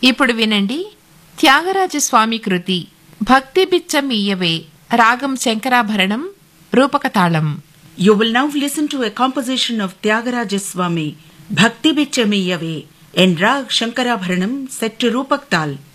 ఇప్పుడు వినండి త్యాగరాజస్వామి కృతి భక్తి బిచ్చం ఇయ్యవే రాగం శంకరాభరణం రూపక తాళం. You will now listen to a composition of Tyagaraja Swami, Bhakti Bichamiyyave, in Rag Shankarabharanam set to Rupak Tal.